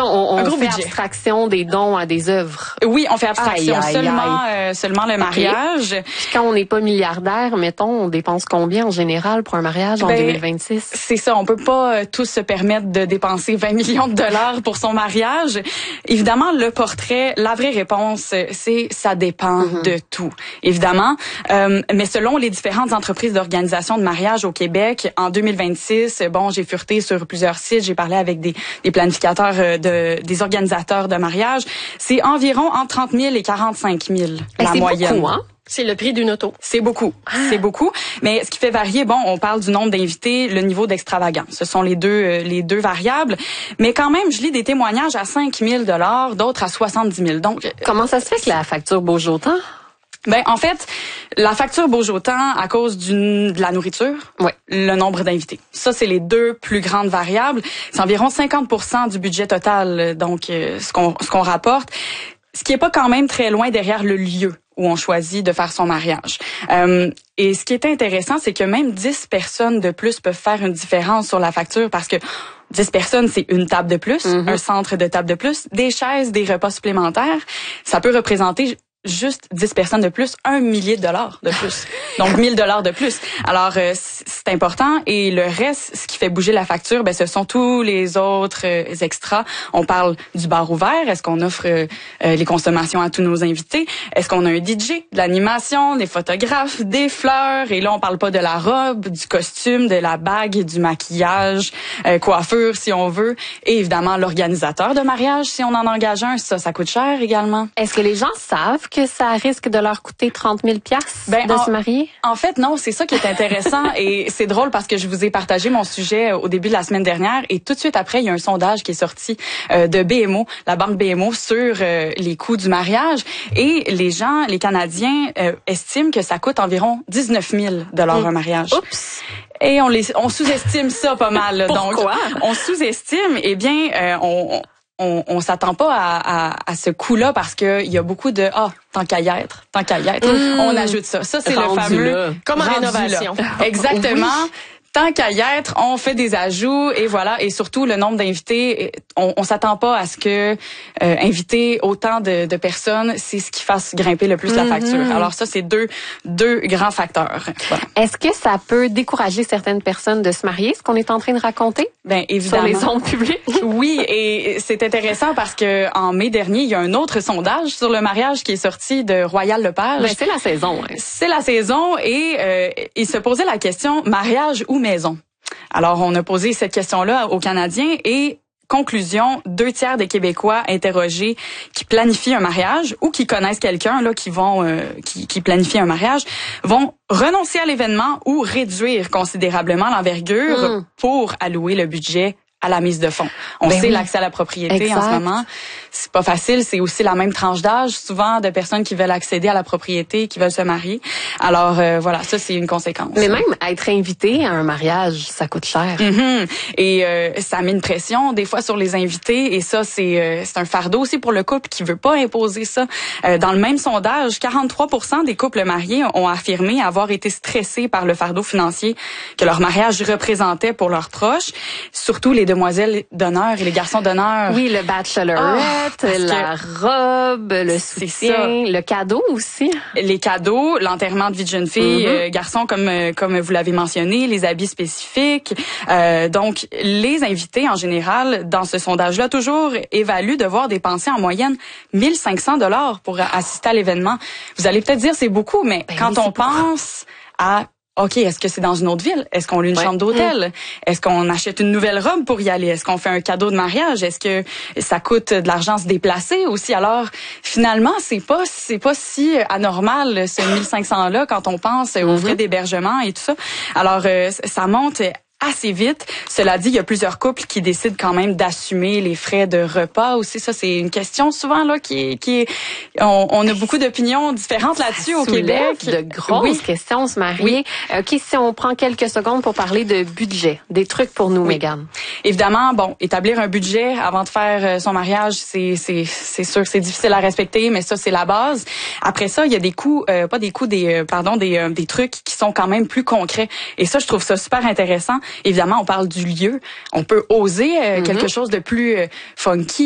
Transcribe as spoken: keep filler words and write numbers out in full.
on, on un gros fait budget. abstraction des dons à des œuvres. Oui, on fait abstraction Aïe, aïe, seulement aïe. Euh, seulement le mariage. Okay. Puis quand on n'est pas milliardaire, mettons, on dépense combien en général pour un mariage en ben, deux mille vingt-six? C'est ça, on peut pas euh, tous se permettre de dépenser vingt millions de dollars pour son mariage. Évidemment, le portrait, la vraie réponse, c'est ça dépend mm-hmm. de tout. Évidemment, euh, mais selon les différentes entreprises d'organisation de mariage au Québec, en deux mille vingt-six, bon, j'ai fureté sur plusieurs sites, j'ai parlé avec des, des planificateurs de des organisateurs de mariage, c'est environ entre trente mille et quarante-cinq mille la c'est moyenne. Beaucoup, hein? C'est le prix d'une auto. C'est beaucoup, ah. c'est beaucoup. Mais ce qui fait varier, bon, on parle du nombre d'invités, le niveau d'extravagance. Ce sont les deux, euh, les deux variables. Mais quand même, je lis des témoignages à cinq mille dollars, d'autres à soixante-dix mille. Donc, comment ça se fait que la facture bouge autant? Ben en fait, la facture bouge autant à cause d'une de la nourriture, ouais. le nombre d'invités. Ça, c'est les deux plus grandes variables. C'est environ cinquante pour cent du budget total, donc euh, ce qu'on ce qu'on rapporte. Ce qui est pas quand même très loin derrière le lieu où on choisit de faire son mariage. Euh, et ce qui est intéressant, c'est que même dix personnes de plus peuvent faire une différence sur la facture parce que dix personnes, c'est une table de plus, mm-hmm. un centre de table de plus, des chaises, des repas supplémentaires. Ça peut représenter juste dix personnes de plus, un millier de dollars de plus. Donc, mille dollars de plus. Alors, euh, c'est important. Et le reste, ce qui fait bouger la facture, ben, ce sont tous les autres euh, extras. On parle du bar ouvert. Est-ce qu'on offre euh, les consommations à tous nos invités? Est-ce qu'on a un D J, de l'animation, des photographes, des fleurs? Et là, on parle pas de la robe, du costume, de la bague, du maquillage, euh, coiffure, si on veut. Et évidemment, l'organisateur de mariage, si on en engage un, ça, ça coûte cher également. Est-ce que les gens savent que ça risque de leur coûter trente mille dollars ben, de en, se marier? En fait, non, c'est ça qui est intéressant et c'est drôle parce que je vous ai partagé mon sujet au début de la semaine dernière et tout de suite après, il y a un sondage qui est sorti euh, de B M O, la banque B M O, sur euh, les coûts du mariage et les gens, les Canadiens euh, estiment que ça coûte environ dix-neuf mille dollars mmh. un mariage. Oups! Et on les, on sous-estime ça pas mal. Là. Pourquoi? Donc, on sous-estime, eh bien, euh, on... On, on s'attend pas à, à, à ce coût-là parce que il y a beaucoup de ah tant qu'à y être, tant qu'à y être, mmh. on ajoute ça. Ça c'est rendu le fameux là. Comme en rénovation. Là. Exactement. Oui. Tant qu'à y être, on fait des ajouts et voilà. Et surtout, le nombre d'invités, on, on s'attend pas à ce que euh, inviter autant de, de personnes, c'est ce qui fasse grimper le plus mm-hmm. la facture. Alors ça, c'est deux deux grands facteurs. Voilà. Est-ce que ça peut décourager certaines personnes de se marier, ce qu'on est en train de raconter? Ben évidemment. Sur les ondes publiques. Oui, et c'est intéressant parce que en mai dernier, il y a un autre sondage sur le mariage qui est sorti de Royal Lepage. Ben, c'est la saison. Hein. C'est la saison et euh, il se posait la question mariage ou maison. Alors, on a posé cette question-là aux Canadiens et conclusion, deux tiers des Québécois interrogés qui planifient un mariage ou qui connaissent quelqu'un là qui vont euh, qui, qui planifie un mariage vont renoncer à l'événement ou réduire considérablement l'envergure mmh. pour allouer le budget à la mise de fonds. On ben sait oui. l'accès à la propriété exact. En ce moment, c'est pas facile, c'est aussi la même tranche d'âge souvent de personnes qui veulent accéder à la propriété, qui veulent se marier. Alors euh, voilà, ça c'est une conséquence. Mais même être invité à un mariage, ça coûte cher. Mm-hmm. Et euh, ça met une pression des fois sur les invités et ça c'est euh, c'est un fardeau aussi pour le couple qui veut pas imposer ça. Euh, dans le même sondage, quarante-trois pour cent des couples mariés ont affirmé avoir été stressés par le fardeau financier que leur mariage représentait pour leurs proches, surtout les demoiselles d'honneur et les garçons d'honneur. Oui, le bachelorette, oh, la que... robe, le soutien, le cadeau aussi. Les cadeaux, l'enterrement de vie de jeune fille, mm-hmm. euh, garçon comme comme vous l'avez mentionné, les habits spécifiques. Euh, donc, les invités en général dans ce sondage-là toujours évaluent devoir dépenser en moyenne mille cinq cents dollars pour assister à l'événement. Vous allez peut-être dire c'est beaucoup, mais ben quand oui, on pense à OK, est-ce que c'est dans une autre ville? Est-ce qu'on a une ouais. chambre d'hôtel? Mmh. Est-ce qu'on achète une nouvelle robe pour y aller? Est-ce qu'on fait un cadeau de mariage? Est-ce que ça coûte de l'argent se déplacer aussi? Alors, finalement, c'est pas c'est pas si anormal ce mille cinq cents là quand on pense aux frais mmh. d'hébergement et tout ça. Alors, euh, ça monte assez vite. Cela dit, il y a plusieurs couples qui décident quand même d'assumer les frais de repas aussi. Ça, c'est une question souvent là qui est, qui est, on, on a beaucoup d'opinions différentes là-dessus au Québec. De grosses oui. questions, se marier. Oui. OK, si on prend quelques secondes pour parler de budget, des trucs pour nous, oui. Mégane. Évidemment, bon, établir un budget avant de faire son mariage, c'est c'est c'est sûr, c'est difficile à respecter, mais ça c'est la base. Après ça, il y a des coûts, euh, pas des coûts, des euh, pardon, des euh, des trucs qui sont quand même plus concrets. Et ça, je trouve ça super intéressant. Évidemment, on parle du lieu. On peut oser euh, mm-hmm. quelque chose de plus euh, funky.